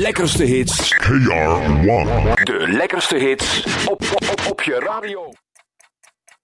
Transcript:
lekkerste hits. KR1. De lekkerste hits op je radio.